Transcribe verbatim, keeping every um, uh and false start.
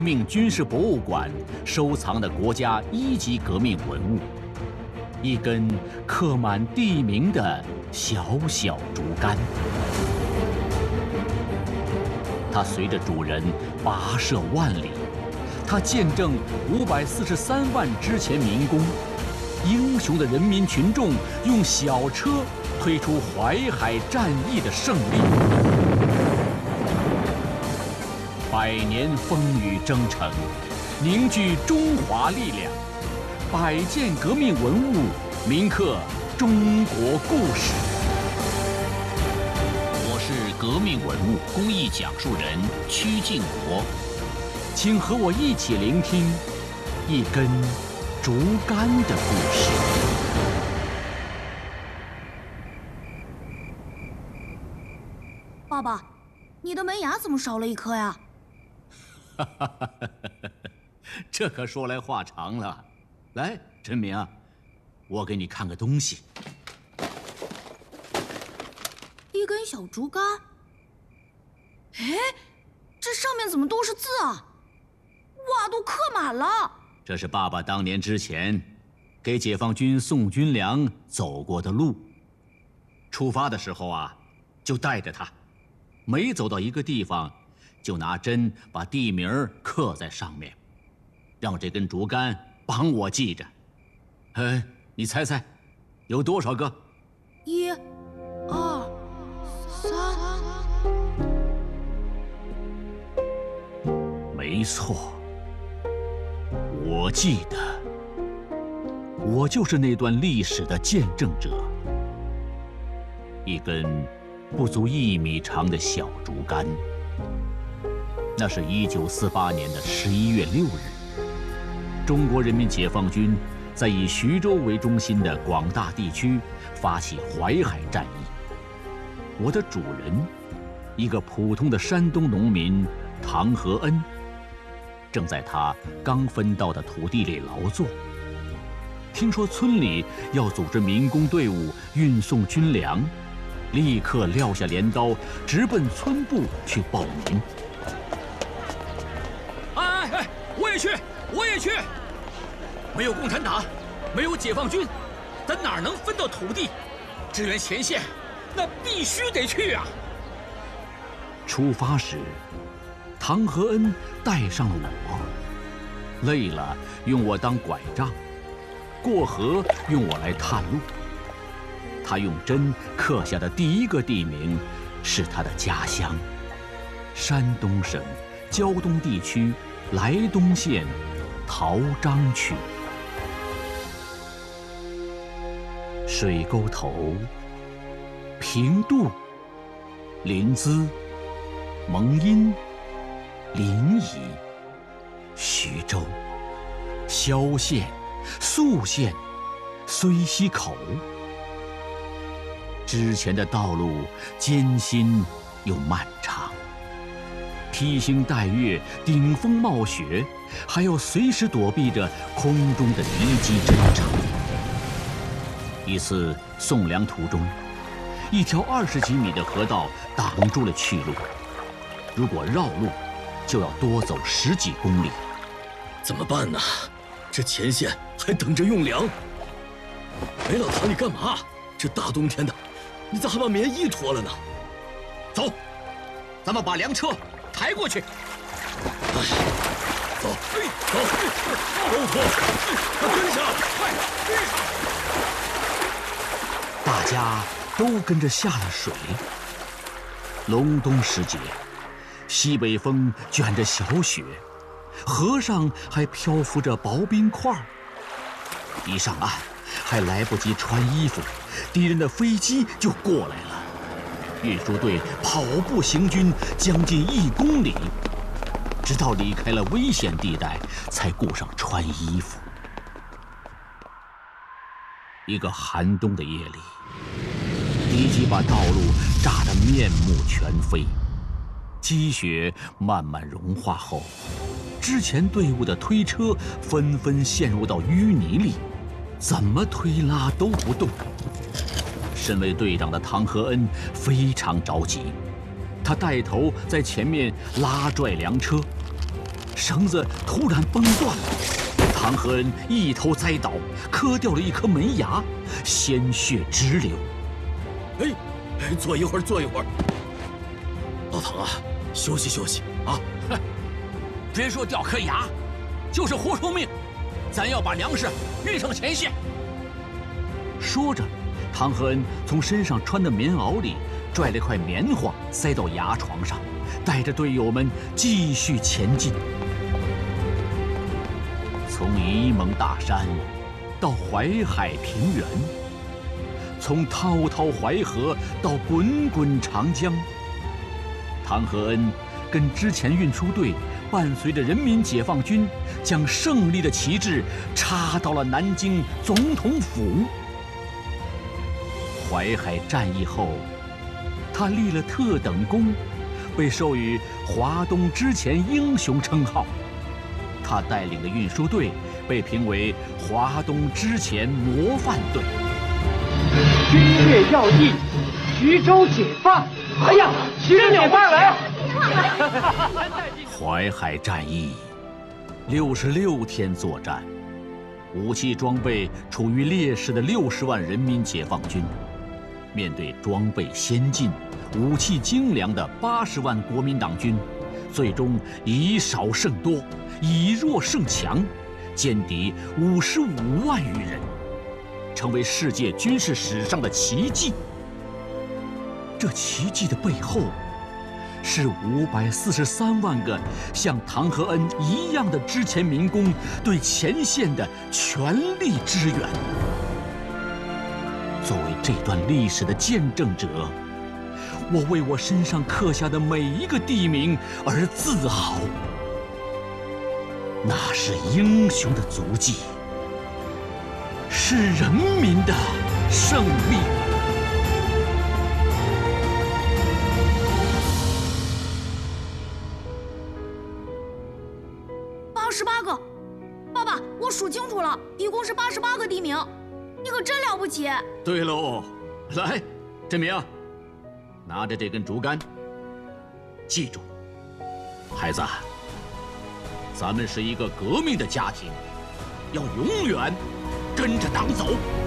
命军事博物馆收藏的国家一级革命文物，一根刻满地名的小小竹竿。它随着主人跋涉万里，它见证五百四十三万之前民工，英雄的人民群众用小车推出淮海战役的胜利。百年风雨征程，凝聚中华力量。百件革命文物，铭刻中国故事。我是革命文物公益讲述人曲靖国，请和我一起聆听一根竹竿的故事。 爸爸，你的门牙怎么少了一颗呀？ 哈哈哈哈哈！这可说来话长了。来，陈明啊，我给你看个东西。 一根小竹竿。哎，这上面怎么都是字啊？哇，都刻满了。 这是爸爸当年之前给解放军送军粮走过的路。出发的时候啊，就带着它，每走到一个地方，就拿针把地名刻在上面，让这根竹竿帮我记着。哎，你猜猜，有多少个？ 一、二、三。 没错，我记得，我就是那段历史的见证者。一根不足一米长的小竹竿。那是一九四八年的十一月六日，中国人民解放军在以徐州为中心的广大地区发起淮海战役。我的主人，一个普通的山东农民唐和恩，正在他刚分到的土地里劳作。听说村里要组织民工队伍运送军粮，立刻撂下镰刀，直奔村部去报名。 我也去，我也去。没有共产党，没有解放军，咱哪能分到土地？支援前线，那必须得去啊！ 出发时，唐和恩带上了我，累了用我当拐杖，过河用我来探路。他用针刻下的第一个地名是他的家乡——山东省胶东地区莱东县陶章区。水沟头、平度、临淄、蒙阴、临沂、徐州、萧县、宿县、睢溪口。之前的道路艰辛又漫长，披星戴月，顶风冒雪，还要随时躲避着空中的敌机侦察。一次送粮途中，一条二十几米的河道挡住了去路，如果绕路，就要多走十几公里。 怎么办呢？这前线还等着用粮。哎，老唐，你干嘛？这大冬天的，你咋还把棉衣脱了呢？ 走，咱们把粮车抬过去。 哎，走，走，都脱，快跟上，快！ 大家都跟着下了水。隆冬时节，西北风卷着小雪，河上还漂浮着薄冰块。一上岸，还来不及穿衣服，敌人的飞机就过来了。运输队跑步行军将近一公里，直到离开了危险地带，才顾上穿衣服。一个寒冬的夜里，敌机把道路炸得面目全非，积雪慢慢融化后，之前队伍的推车纷纷陷入到淤泥里，怎么推拉都不动。身为队长的唐和恩非常着急，他带头在前面拉拽粮车。 绳子突然崩断了，唐和恩一头栽倒，磕掉了一颗门牙，鲜血直流。 哎，哎，坐一会儿，坐一会儿。老唐啊，休息休息啊！ 哼，别说掉颗牙，就是活出命，咱要把粮食运上前线。 说着，唐和恩从身上穿的棉袄里拽了块棉花塞到牙床上，带着队友们继续前进。从沂蒙大山到淮海平原，从滔滔淮河到滚滚长江，唐和恩跟之前运输队伴随着人民解放军，将胜利的旗帜插到了南京总统府。淮海战役后，他立了特等功，被授予华东之前英雄称号。他带领的运输队被评为华东之前模范队。 军略要义，徐州解放！哎呀，徐州解放了！ 淮海战役六十六天作战，武器装备处于劣势的六十万人民解放军，面对装备先进、武器精良的八十万国民党军，最终以少胜多，以弱胜强，歼敌五十五万余人，成为世界军事史上的奇迹。这奇迹的背后，是五百四十三万个像唐和恩一样的之前民工对前线的全力支援。作为这段历史的见证者，我为我身上刻下的每一个地名而自豪。那是英雄的足迹，是人民的胜利。 八十八个，爸爸，我数清楚了，一共是八十八个地名，你可真了不起。 对喽，来，振明，拿着这根竹竿，记住，孩子，咱们是一个革命的家庭，要永远跟着党走。